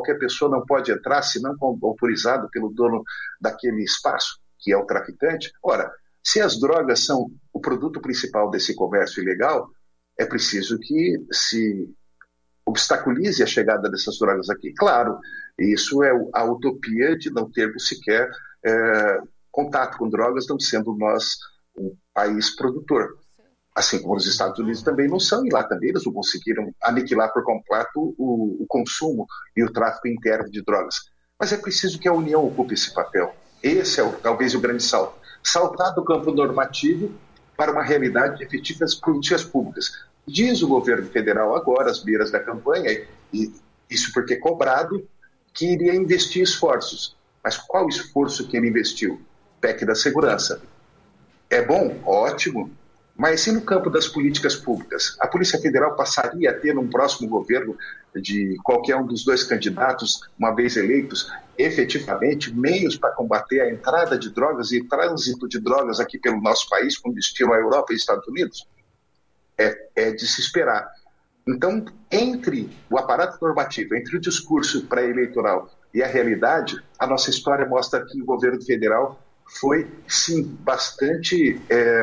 qualquer pessoa não pode entrar se não autorizado pelo dono daquele espaço, que é o traficante. Ora, se as drogas são o produto principal desse comércio ilegal, é preciso que se obstaculize a chegada dessas drogas aqui. Claro, isso é a utopia de não termos sequer contato com drogas, não sendo nós um país produtor. Assim como os Estados Unidos também não são, e lá também eles não conseguiram aniquilar por completo o consumo e o tráfico interno de drogas. Mas é preciso que a União ocupe esse papel. Esse é talvez o grande salto. Saltar do campo normativo para uma realidade de efetivas políticas públicas. Diz o governo federal agora, às beiras da campanha, e isso porque cobrado, que iria investir esforços. Mas qual esforço que ele investiu? PEC da segurança. É bom? Ótimo. Mas e no campo das políticas públicas? A Polícia Federal passaria a ter, num próximo governo de qualquer um dos dois candidatos, uma vez eleitos, efetivamente meios para combater a entrada de drogas e trânsito de drogas aqui pelo nosso país, com destino à Europa e Estados Unidos? É de se esperar. Então, entre o aparato normativo, entre o discurso pré-eleitoral e a realidade, a nossa história mostra que o governo federal foi, sim, bastante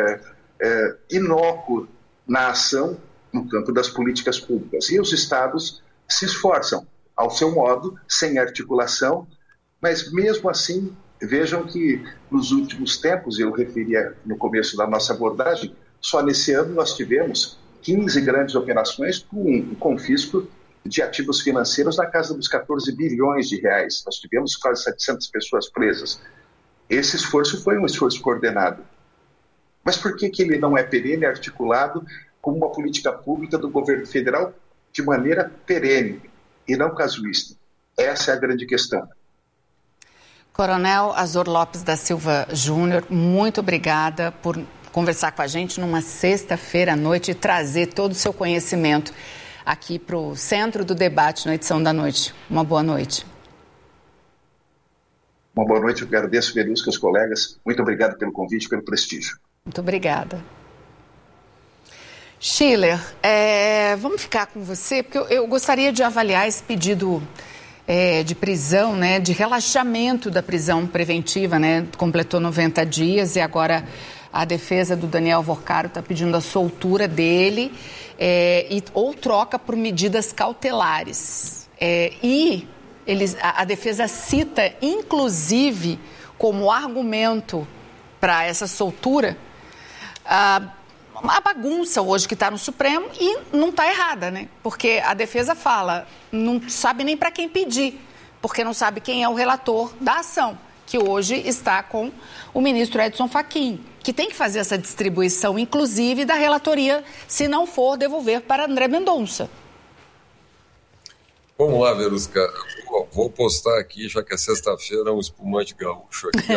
inócuo na ação no campo das políticas públicas. E os estados se esforçam, ao seu modo, sem articulação, mas mesmo assim, vejam que nos últimos tempos, eu referia no começo da nossa abordagem, só nesse ano nós tivemos 15 grandes operações com confisco de ativos financeiros na casa dos 14 bilhões de reais. Nós tivemos quase 700 pessoas presas. Esse esforço foi um esforço coordenado. Mas por que ele não é perene, articulado como uma política pública do governo federal de maneira perene e não casuísta? Essa é a grande questão. Coronel Azor Lopes da Silva Júnior, muito obrigada por conversar com a gente numa sexta-feira à noite e trazer todo o seu conhecimento aqui para o centro do debate na edição da noite. Uma boa noite. Uma boa noite, eu agradeço, Verusca, os colegas. Muito obrigado pelo convite e pelo prestígio. Muito obrigada. Schiller, vamos ficar com você, porque eu gostaria de avaliar esse pedido de prisão, né, de relaxamento da prisão preventiva, né, completou 90 dias e agora a defesa do Daniel Vorcaro está pedindo a soltura dele ou troca por medidas cautelares. A defesa cita, inclusive, como argumento para essa soltura, a bagunça hoje que está no Supremo, e não está errada, né? Porque a defesa fala, não sabe nem para quem pedir, porque não sabe quem é o relator da ação, que hoje está com o ministro Edson Fachin, que tem que fazer essa distribuição, inclusive, da relatoria, se não for devolver para André Mendonça. Vamos lá, Verusca. Vou postar aqui, já que é sexta-feira, um espumante gaúcho aqui,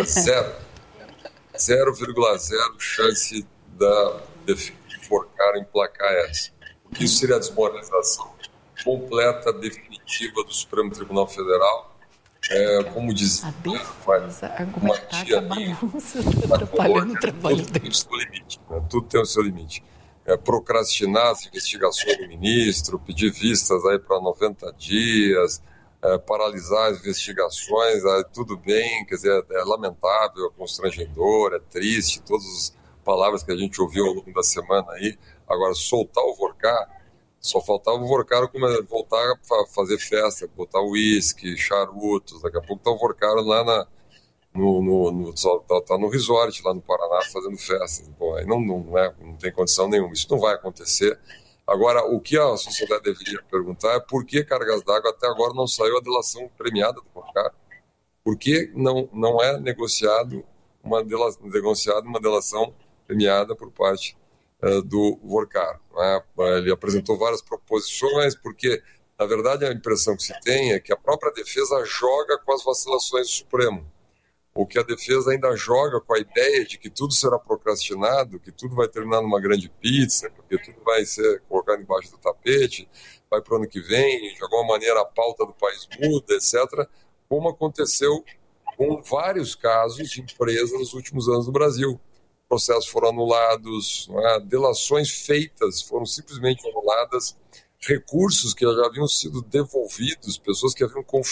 0,0 chance da defesa de Vorcaro emplacar essa. Porque isso seria a desmoralização completa, definitiva do Supremo Tribunal Federal. Como dizia, uma tia minha, atrapalhando o trabalho dele. Tudo tem o seu limite. Procrastinar as investigações do ministro, pedir vistas aí para 90 dias, paralisar as investigações, tudo bem, quer dizer, é lamentável, é constrangedor, é triste, todas as palavras que a gente ouviu ao longo da semana aí. Agora, soltar o Vorcaro, só faltava o Vorcaro voltar a fazer festa, botar uísque, charutos, daqui a pouco está o Vorcaro lá tá no resort lá no Paraná fazendo festa. Bom, aí não tem condição nenhuma, isso não vai acontecer. Agora, o que a sociedade deveria perguntar é por que Cargas d'Água até agora não saiu a delação premiada do Vorcaro? Por que não é negociada uma delação premiada por parte do Vorcaro? Ele apresentou várias proposições, porque, na verdade, a impressão que se tem é que a própria defesa joga com as vacilações do Supremo. Ou que a defesa ainda joga com a ideia de que tudo será procrastinado, que tudo vai terminar numa grande pizza, porque tudo vai ser colocado embaixo do tapete, vai para o ano que vem, de alguma maneira a pauta do país muda, etc., como aconteceu com vários casos de empresas nos últimos anos no Brasil. Processos foram anulados, delações feitas foram simplesmente anuladas, recursos que já haviam sido devolvidos, pessoas que haviam confiado